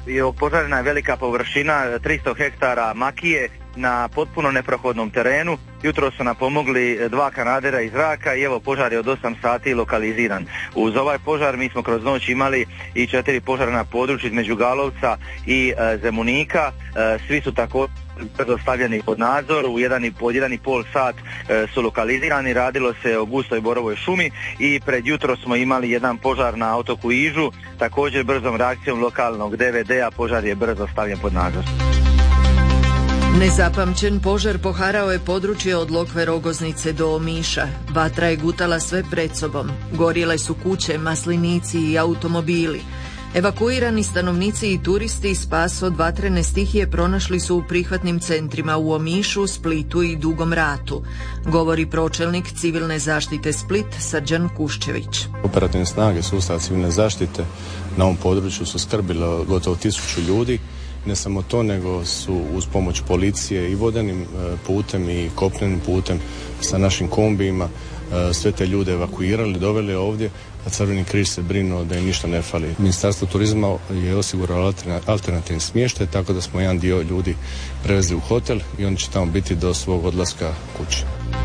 Opožarena je velika površina, 300 hektara makije na potpuno neprohodnom terenu. Jutro su nam pomogli 2 kanadera iz zraka i evo požar je od 8 sati lokaliziran. Uz ovaj požar mi smo kroz noć imali i 4 požara na području između Galovca i Zemunika. Svi su tako stavljeni pod nadzor, u 1,5 sat su lokalizirani, radilo se o gustoj borovoj šumi i pred jutro smo imali jedan požar na otoku Ižu, također brzom reakcijom lokalnog DVD-a požar je brzo stavljen pod nadzor. Nezapamćen požar poharao je područje od Lokve Rogoznice do Omiša. Vatra je gutala sve pred sobom. Gorjele su kuće, maslinici i automobili. Evakuirani stanovnici i turisti spas od vatrene stihije pronašli su u prihvatnim centrima u Omišu, Splitu i Dugom Ratu, govori pročelnik civilne zaštite Split Srđan Kuščević. Operativne snage sustava civilne zaštite na ovom području su skrbile gotovo 1000 ljudi. Ne samo to, nego su uz pomoć policije i vodenim putem i kopnenim putem sa našim kombijima sve te ljude evakuirali, doveli ovdje, a Crveni križ se brinuo da im ništa ne fali. Ministarstvo turizma je osiguralo alternativni smještaj, tako da smo jedan dio ljudi prevezli u hotel i oni će tamo biti do svog odlaska kući.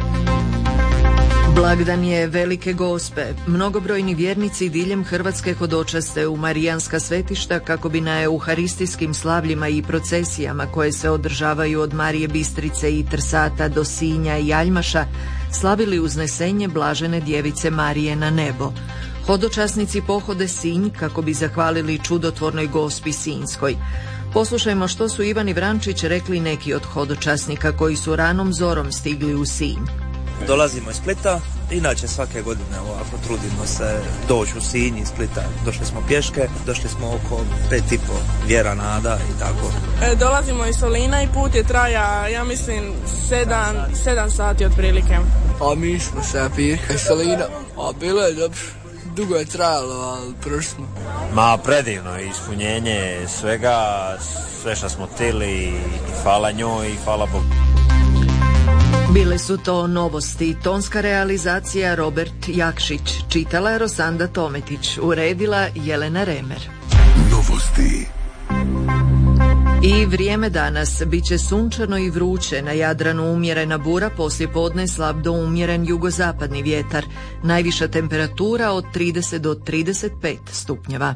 Blagdan je Velike Gospe. Mnogobrojni vjernici diljem Hrvatske hodočaste u marijanska svetišta kako bi na euharistijskim slavljima i procesijama koje se održavaju od Marije Bistrice i Trsata do Sinja i Aljmaša slavili uznesenje Blažene Djevice Marije na nebo. Hodočasnici pohode Sinj kako bi zahvalili čudotvornoj Gospi Sinjskoj. Poslušajmo što su Ivan i Vrančić rekli neki od hodočasnika koji su ranom zorom stigli u Sinj. Dolazimo iz Splita, inače svake godine ovako trudimo se doći u Sinj iz Splita. Došli smo pješke, došli smo oko 5,5 vjera, nada i tako. Dolazimo iz Solina i put je traja, ja mislim, 7 sati otprilike. A mi smo sa pješka iz Solina, a bilo je dobro. Dugo je trajalo, ali prošli smo. Ma predivno, ispunjenje svega, sve što smo htjeli i hvala njoj i hvala Bogu. Bile su to novosti, tonska realizacija Robert Jakšić, čitala je Rosanda Tometić, uredila Jelena Remer. Novosti. I vrijeme danas bit će sunčano i vruće, na Jadranu umjerena bura, poslijepodne slab do umjeren jugozapadni vjetar, najviša temperatura od 30 do 35 stupnjeva.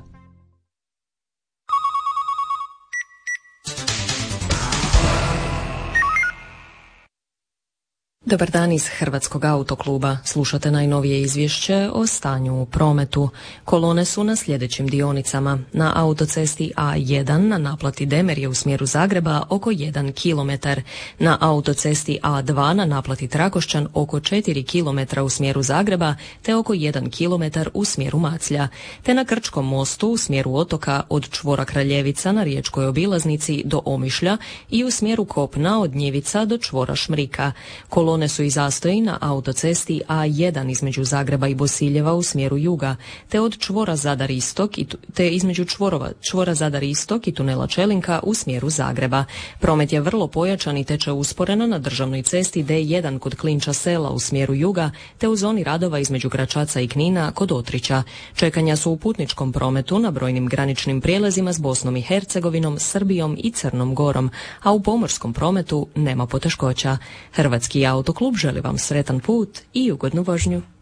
Dobar dan iz Hrvatskog autokluba. Slušate najnovije izvješće o stanju u prometu. Kolone su na sljedećim dionicama. Na autocesti A1 na naplati Demerje u smjeru Zagreba oko 1 km. Na autocesti A2 na naplati Trakošćan oko 4 km u smjeru Zagreba te oko 1 km u smjeru Maclja. Te na Krčkom mostu u smjeru otoka od čvora Kraljevica na riječkoj obilaznici do Omišlja i u smjeru kopna od Njivica do čvora Šmrika. Kolone su i zastoji na autocesti A1 između Zagreba i Bosiljeva u smjeru juga, te od čvora Zadar Istok te između čvora Zadar Istok i tunela Čelinka u smjeru Zagreba. Promet je vrlo pojačan i teče usporeno na državnoj cesti D1 kod Klinča Sela u smjeru juga, te u zoni radova između Gračaca i Knina kod Otrića. Čekanja su u putničkom prometu na brojnim graničnim prijelazima s Bosnom i Hercegovinom, Srbijom i Crnom Gorom, a u pomorskom prometu nema poteškoća. Hrvatski autoklub želi vam sretan put i ugodnu vožnju.